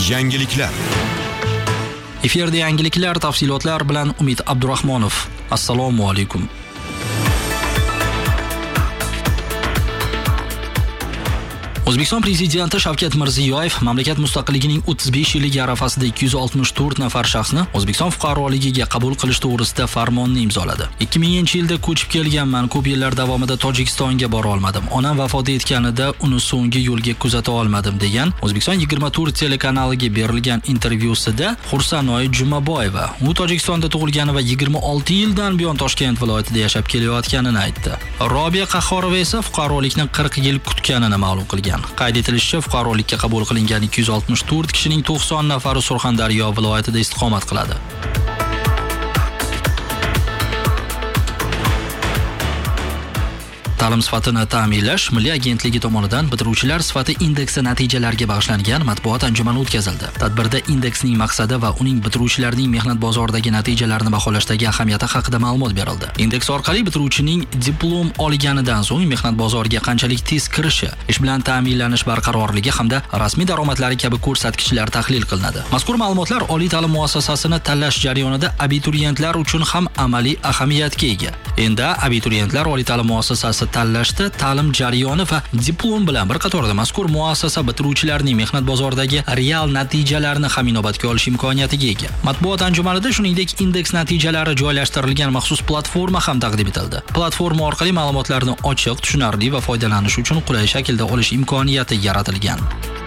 Yangiliklar. Efirda yangiliklar tafsilotlar bilan Umid Abdurahmonov. Assalomu alaykum. O'zbekiston prezidenti Shavkat Mirziyoyev mamlakat mustaqilligining 35 yilligi arafasida 264 nafar shaxsni O'zbekiston fuqaroligiga qabul qilish to'g'risida farmonni imzoladi. 2000-yilda ko'chib kelganman, ko'p yillar davomida Tojikistonga bora olmadim. Onam vafot etganida uni so'nggi yo'lga kuzata olmadim degan O'zbekiston 24 telekanaliga berilgan intervyusida Xursanoy Jumaboyeva u Tojikistonda tug'ilgani va 26 yildan buyon Toshkent viloyatida yashab kelayotganini aytdi. Robiya Qahhorova esa fuqarolikni 40 yil kutganini ma'lum qilgan. Qayd etilishicha, fuqarolikka qabul qilingan 264 kishining 90 nafari Surxondaryo viloyatida istiqomat qiladi. Ta'lim sifatini ta'minlash Milliy agentligi tomonidan bitiruvchilar sifati indeksi natijalariga bag'ishlangan matbuot anjumani o'tkazildi. Tadbirda indeksning maqsadi va uning bitiruvchilarning mehnat bozoridagi natijalarini baholashdagi ahamiyati haqida ma'lumot berildi. Indeks orqali bitiruvchining diplom olganidan so'ng mehnat bozoriga qanchalik tez kirishi, ish bilan ta'minlanish barqarorligi hamda rasmiy daromadlari kabi ko'rsatkichlar tahlil qilinadi. Mazkur ma'lumotlar oliy ta'lim muassasasini tanlash jarayonida abituriyentlar uchun ham amaliy ahamiyatga ega. Endi abituriyentlar oliy ta'lim muassasasi tanlashda ta'lim jarayoni va diplom bilan bir qatorda mazkur muassasa bitiruvchilarining mehnat bozoridagi real natijalarini ham inobatga olish imkoniyatiga ega. Matbuot anjumanida shuningdek indeks natijalari joylashtirilgan maxsus platforma ham taqdim etildi. Platforma orqali ma'lumotlarni ochiq, tushunarli va foydalanish uchun qulay shaklda olish imkoniyati yaratilgan.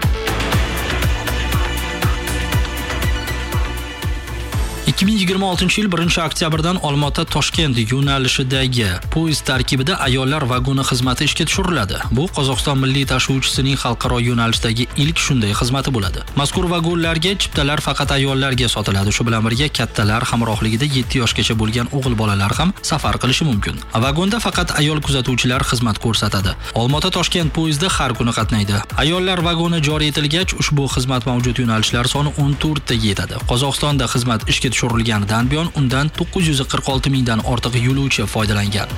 2026-yil 1-oktyabrdan Olmaota-Toshkent yo'nalishidagi poyezd tarkibida ayollar vagoni xizmati ishga tushiriladi. Bu Qozog'iston milliy tashuvchisining xalqaro yo'nalishdagi ilk shunday xizmati bo'ladi. Mazkur vagonlarga chiptalar faqat ayollarga sotiladi. Shu bilan birga kattalar hamrohligida 7 yoshgacha bo'lgan o'g'il bolalar ham safar qilishi mumkin. Vagonda faqat ayol kuzatuvchilar xizmat ko'rsatadi. Olmaota-Toshkent poyezdi har kuni qatnaydi. Ayollar vagoni joriy etilgach, ushbu xizmat mavjud yo'nalishlar soni 14 taga yetadi. Qozog'istonda xizmat ishga tushirilganidan buyon undan 946 mingdan ortiq yo'lovchi foydalangan.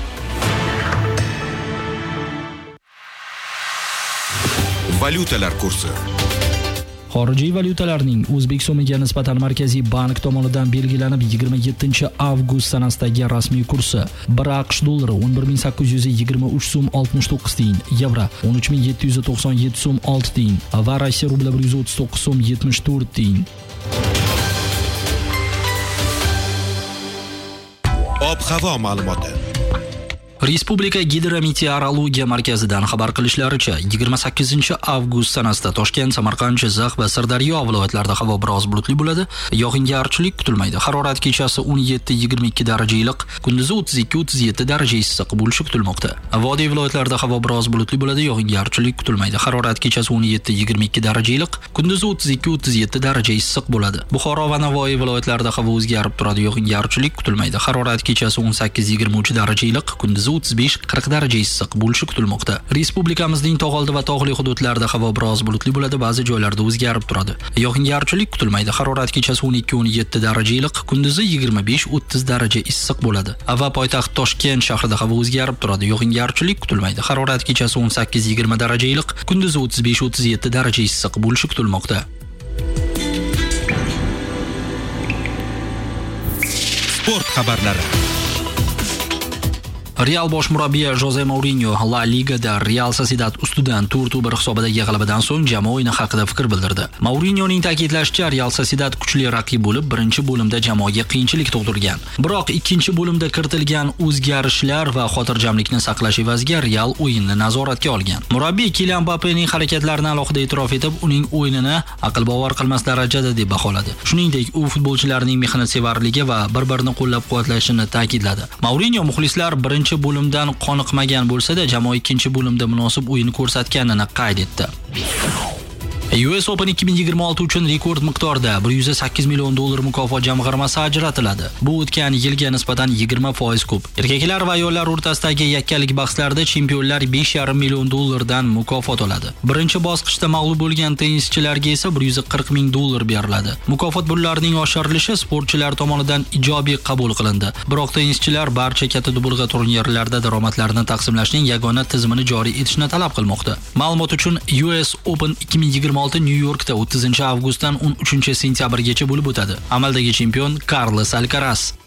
Valyutalar kursi. Xorijiy valyutalarning O'zbek so'miga nisbatan Markaziy bank tomonidan belgilanib 27-avgust sanasidagi rasmiy kursi: 1 AQSh dollari 11823 so'm 69 tiyin, yevro 13797 so'm 6 tiyin va Rossiya rubli 139 so'm 74 tiyin. Ob-havo ma'lumoti. Respublika gidrometeorologiya markazidan xabar qilishlaricha, 28-avgust sanasida Toshkent, Samarqand, Jizzax va Sirdaryo viloyatlarida havo biroz bulutli bo'ladi. Yog'ingarchilik kutilmaydi. Harorat kechasi 17-22 daraja iliq, kunduzi 32-37 daraja issiq bo'lishi kutilmoqda. Vodiy viloyatlarida havo biroz bulutli bo'ladi. Yog'ingarchilik kutilmaydi. Harorat kechasi 17-22 daraja iliq, kunduzi 32-37 daraja issiq bo'ladi. Buxoro va Navoiy viloyatlarida havo o'zgarib turadi. Yog'ingarchilik kutilmaydi. Harorat kechasi 18-23 daraja iliq, kunduzi 35-40 daraja issiq bo'lishi kutilmoqda. Respublikamizning tog'oldi va tog'li hududlarida havo biroz bulutli bo'ladi, ba'zi joylarda o'zgarib turadi. Yog'ingarchilik kutilmaydi. Harorat kechasi 12-17 daraja iliq, kunduzi 25-30 daraja issiq bo'ladi. Va poytaxt Toshkent shahrida havo o'zgarib turadi. Yog'ingarchilik kutilmaydi. Harorat kechasi 18-20 daraja iliq, kunduzi 35-37 daraja issiq bo'lishi kutilmoqda. Sport xabarlari. Real bosh murabbiyi Jose Mourinho La Ligada Real Sociedad ustidan 4-1 hisobidagi g'alabadan so'ng jamoa o'yini haqida fikr bildirdi. Mourinhoning ta'kidlashicha, Real Sociedad kuchli raqib bo'lib, birinchi bo'limda jamoaga qiyinchilik tug'dirgan. Biroq ikkinchi bo'limda kiritilgan o'zgarishlar va xotirjamlikni saqlash evaziga Real o'yinni nazoratga olgan. Murabbiy Kylian Mbappening harakatlarini alohida e'tirof etib, uning o'yinini aql bovar qilmas darajada deb baholadi. Shuningdek, u futbolchilarning mehnatsevarligi va bir-birini qo'llab-quvvatlashini ta'kidladi. Mourinho muxlislar birinchi bo'limdan qoniqmagan bo'lsa-da, jamoa ikkinchi bo'limda munosib o'yin ko'rsatganini qayd etdi. US Open 2026 uchun rekord miqdorda $108 million mukofot jamg'armasi ajratiladi. Bu o'tgan yilga nisbatan 20% ko'p. Erkaklar va ayollar o'rtasidagi yakkalik bahslarda chempionlar $5,5 million dan mukofot oladi. Birinchi bosqichda mag'lub bo'lgan tennischilarga esa $140 ming beriladi. Mukofot pullarining oshirilishi sportchilar tomonidan ijobiy qabul qilindi. Biroq tennischilar barcha katta dubulg'a turnirlarida daromadlarini taqsimlashning yagona tizimini joriy etishni talab qilmoqda. Ma'lumot uchun US Open 2026 16 Nyu-Yorkda 30 avgustdan 13 sentyabrgacha bo'lib o'tadi. Amaldagi chempion Carlos Alcaraz